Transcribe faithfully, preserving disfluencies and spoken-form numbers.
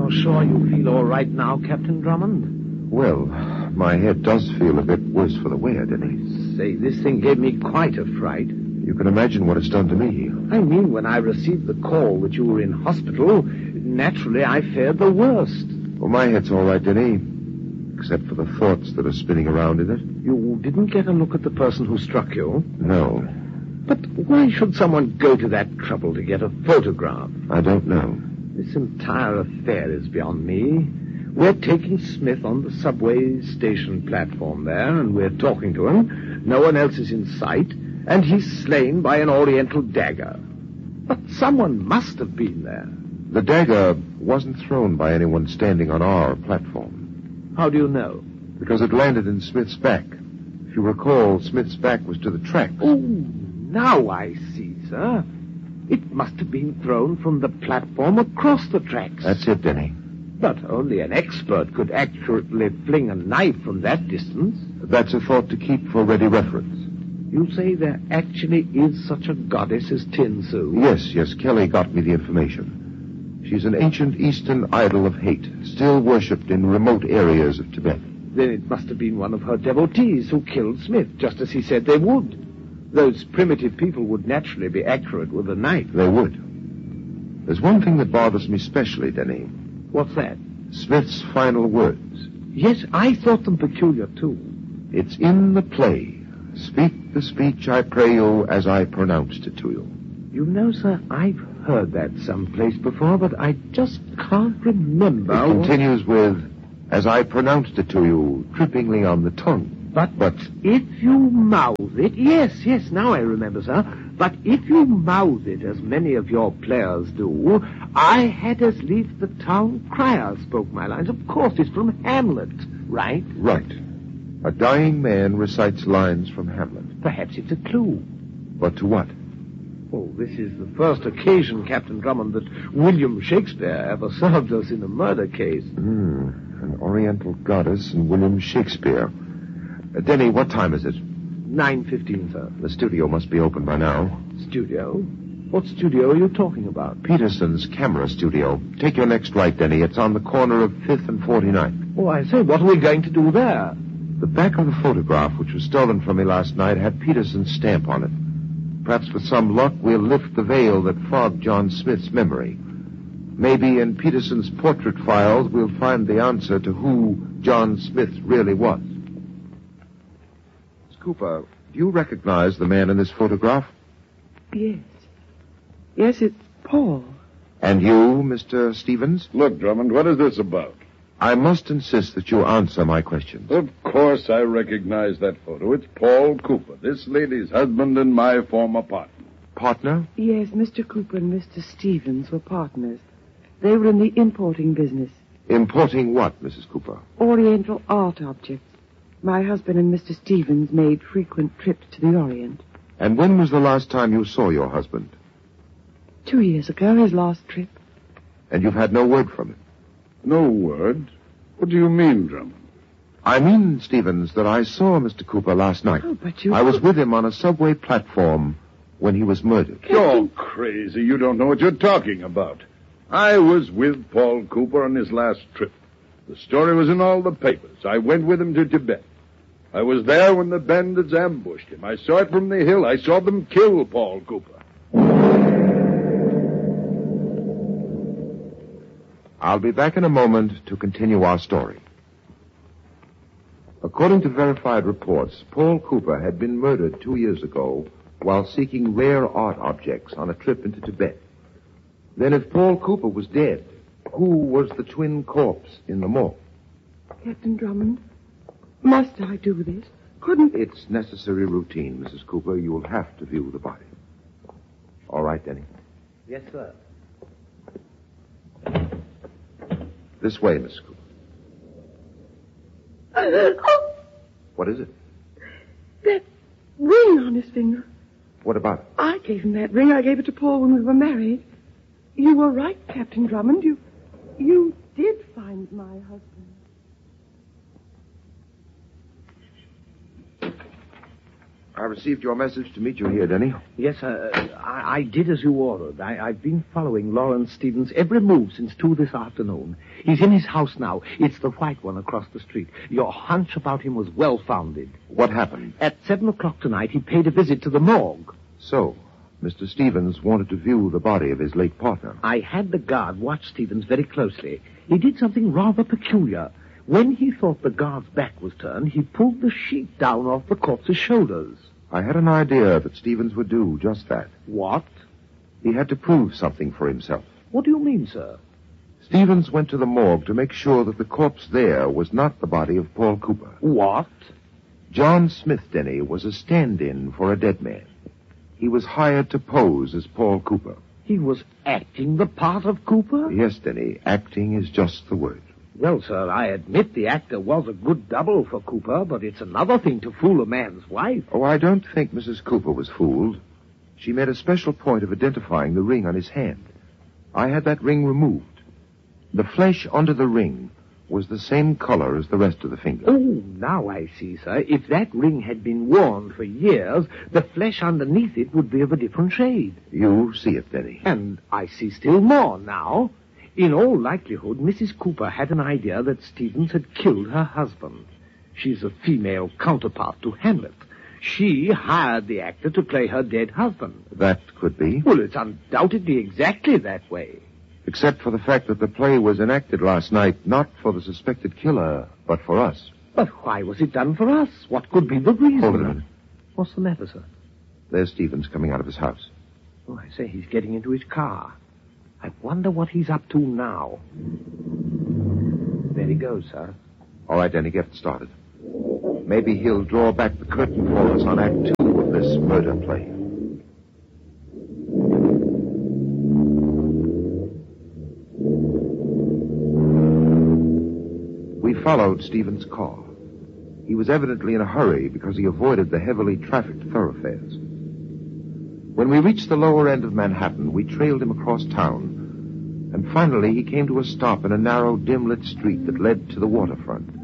You're sure you feel all right now, Captain Drummond? Well, my head does feel a bit worse for the wear, Denny. Say, this thing gave me quite a fright. You can imagine what it's done to me. I mean, when I received the call that you were in hospital, naturally I feared the worst. Well, my head's all right, Denny, except for the thoughts that are spinning around in it. You didn't get a look at the person who struck you? No. But why should someone go to that trouble to get a photograph? I don't know. This entire affair is beyond me. We're taking Smith on the subway station platform there, and we're talking to him. No one else is in sight, and he's slain by an oriental dagger. But someone must have been there. The dagger wasn't thrown by anyone standing on our platform. How do you know? Because it landed in Smith's back. If you recall, Smith's back was to the tracks. Oh, now I see, sir. It must have been thrown from the platform across the tracks. That's it, Denny. But only an expert could accurately fling a knife from that distance. That's a thought to keep for ready reference. You say there actually is such a goddess as Tin Su? Yes, yes, Kelly got me the information. She's an ancient Eastern idol of hate, still worshipped in remote areas of Tibet. Then it must have been one of her devotees who killed Smith, just as he said they would. Those primitive people would naturally be accurate with a knife. They would. There's one thing that bothers me specially, Denny. What's that? Smith's final words. Yes, I thought them peculiar, too. It's in the play. Speak the speech, I pray you, as I pronounced it to you. You know, sir, I've heard that someplace before, but I just can't remember. It continues with, as I pronounced it to you, trippingly on the tongue. But, but if you mouth it, yes, yes, now I remember, sir. But if you mouth it, as many of your players do, I had as lief the town crier spoke my lines. Of course, it's from Hamlet, right? Right. A dying man recites lines from Hamlet. Perhaps it's a clue. But to what? Oh, this is the first occasion, Captain Drummond, that William Shakespeare ever served us in a murder case. Hmm, an Oriental goddess and William Shakespeare. Uh, Denny, what time is it? nine fifteen, sir. The studio must be open by now. Studio? What studio are you talking about? Peterson's camera studio. Take your next right, Denny. It's on the corner of fifth and forty-ninth. Oh, I say, what are we going to do there? The back of the photograph, which was stolen from me last night, had Peterson's stamp on it. Perhaps with some luck, we'll lift the veil that fogged John Smith's memory. Maybe in Peterson's portrait files, we'll find the answer to who John Smith really was. Miss Cooper, do you recognize the man in this photograph? Yes. Yes, it's Paul. And you, Mister Stevens? Look, Drummond, what is this about? I must insist that you answer my questions. Of course I recognize that photo. It's Paul Cooper, this lady's husband and my former partner. Partner? Yes, Mister Cooper and Mister Stevens were partners. They were in the importing business. Importing what, Missus Cooper? Oriental art objects. My husband and Mister Stevens made frequent trips to the Orient. And when was the last time you saw your husband? Two years ago, his last trip. And you've had no word from him? No word? What do you mean, Drummond? I mean, Stevens, that I saw Mister Cooper last night. Oh, but you... I was with him on a subway platform when he was murdered. You're crazy. You don't know what you're talking about. I was with Paul Cooper on his last trip. The story was in all the papers. I went with him to Tibet. I was there when the bandits ambushed him. I saw it from the hill. I saw them kill Paul Cooper. I'll be back in a moment to continue our story. According to verified reports, Paul Cooper had been murdered two years ago while seeking rare art objects on a trip into Tibet. Then if Paul Cooper was dead, who was the twin corpse in the morgue? Captain Drummond, must I do this? Couldn't... It's necessary routine, Missus Cooper. You will have to view the body. All right, Denny. Yes, sir. This way, Miss Cooper. What is it? That ring on his finger. What about it? I gave him that ring. I gave it to Paul when we were married. You were right, Captain Drummond. You, you did find my husband. I received your message to meet you here, Denny. Yes, sir. I, I did as you ordered. I, I've been following Lawrence Stevens' every move since two this afternoon. He's in his house now. It's the white one across the street. Your hunch about him was well-founded. What happened? At seven o'clock tonight, he paid a visit to the morgue. So, Mister Stevens wanted to view the body of his late partner. I had the guard watch Stevens very closely. He did something rather peculiar. When he thought the guard's back was turned, he pulled the sheet down off the corpse's shoulders. I had an idea that Stevens would do just that. What? He had to prove something for himself. What do you mean, sir? Stevens went to the morgue to make sure that the corpse there was not the body of Paul Cooper. What? John Smith, Denny, was a stand-in for a dead man. He was hired to pose as Paul Cooper. He was acting the part of Cooper? Yes, Denny, acting is just the word. Well, sir, I admit the actor was a good double for Cooper, but it's another thing to fool a man's wife. Oh, I don't think Missus Cooper was fooled. She made a special point of identifying the ring on his hand. I had that ring removed. The flesh under the ring was the same color as the rest of the finger. Oh, now I see, sir. If that ring had been worn for years, the flesh underneath it would be of a different shade. You see it, Denny. And I see still more now. In all likelihood, Missus Cooper had an idea that Stevens had killed her husband. She's a female counterpart to Hamlet. She hired the actor to play her dead husband. That could be. Well, it's undoubtedly exactly that way. Except for the fact that the play was enacted last night not for the suspected killer, but for us. But why was it done for us? What could be the reason? Hold it a minute. What's the matter, sir? There's Stevens coming out of his house. Oh, I say, he's getting into his car. I wonder what he's up to now. There he goes, sir. All right, Denny, get it started. Maybe he'll draw back the curtain for us on Act Two of this murder play. We followed Stevens' car. He was evidently in a hurry because he avoided the heavily trafficked thoroughfares. When we reached the lower end of Manhattan, we trailed him across town, and finally he came to a stop in a narrow, dim-lit street that led to the waterfront.